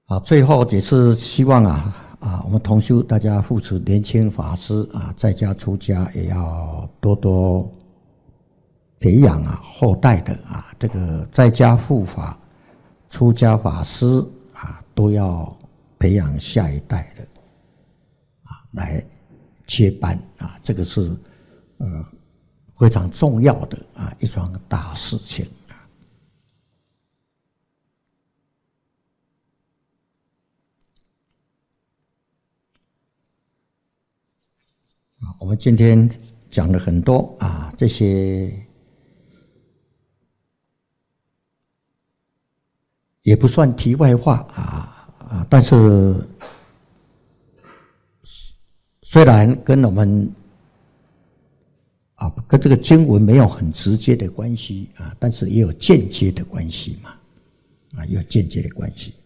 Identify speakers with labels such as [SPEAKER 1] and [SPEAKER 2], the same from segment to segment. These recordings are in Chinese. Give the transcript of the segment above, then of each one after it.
[SPEAKER 1] 最后也是希望我们同修大家扶持年轻法师在家出家也要多多培养后代的这个在家护法、出家法师都要培养下一代的来接班这个是非常重要的一桩大事情。我们今天讲了很多这些也不算题外话但是虽然跟我们跟这个经文没有很直接的关系但是也有间接的关系嘛也有间接的关系。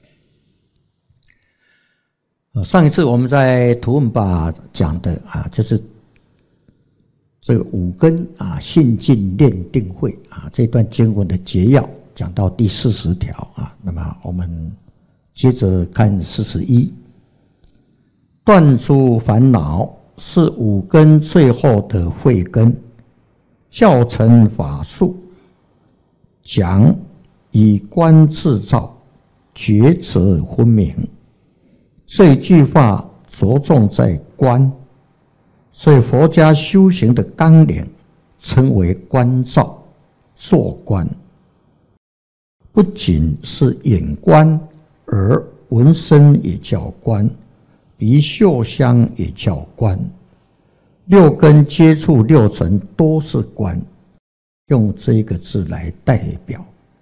[SPEAKER 1] 上一次我们在图文吧讲的就是这个五根信进念定慧这段经文的节要讲到第40条那么我们接着看41，断除烦恼是五根最后的慧根，教成法术，讲以观自照，觉则分明。这句话着重在观，所以佛家修行的纲领称为观照、坐观。不仅是眼观，而闻声也叫观，鼻嗅香也叫观，六根接触六尘都是观，用这个字来代表。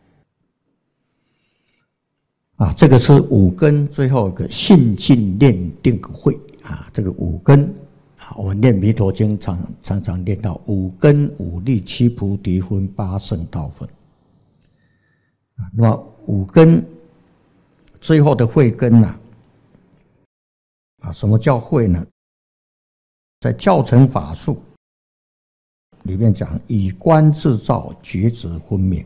[SPEAKER 1] 这个是五根最后一个信进念定慧这个五根我们念弥陀经常常念到五根五力七菩提分八圣道分那么五根最后的慧根什么叫慧呢？在教成法术里面讲以观自照，觉则分明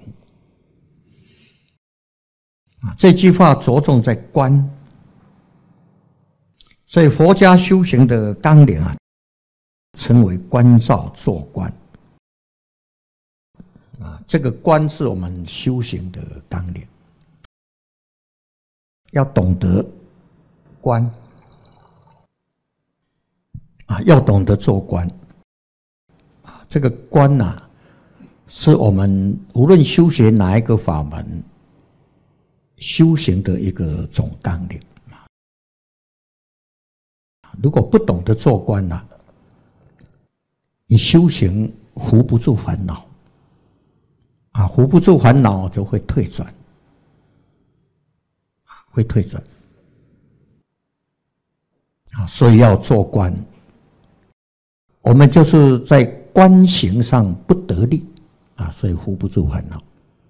[SPEAKER 1] 这句话着重在观，所以佛家修行的纲领称为观照坐观这个观是我们修行的纲领，要懂得观要懂得做观这个观是我们无论修学哪一个法门修行的一个总纲领如果不懂得做观你修行扶不住烦恼扶不住烦恼就会退转所以要做观。我们就是在观行上不得力所以扶不住烦恼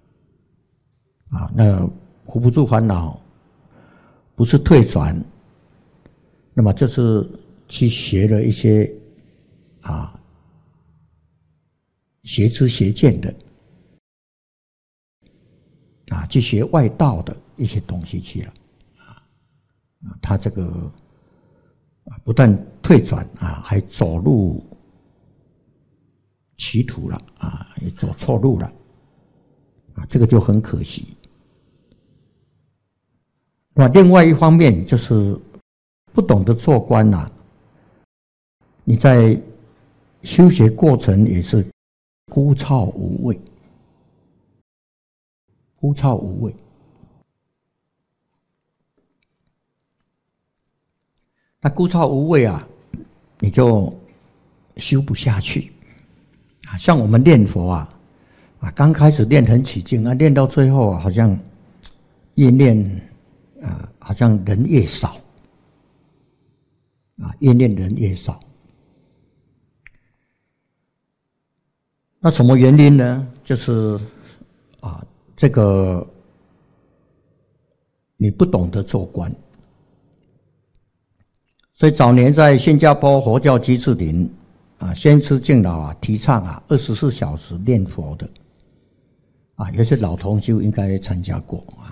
[SPEAKER 1] 那扶不住烦恼不是退转，那么就是去学了一些邪知邪见的去学外道的一些东西去了他这个不但退转还走入歧途了也走错路了这个就很可惜。那另外一方面就是不懂得做观你在修学过程也是枯燥无味那枯燥无味你就修不下去像我们念佛刚开始练很起劲练到最后好像越练好像人越少越练人越少。那什么原因呢？就是这个你不懂得做观。所以早年在新加坡佛教鸡翅林先知敬老提倡24小时念佛的有些老同修应该参加过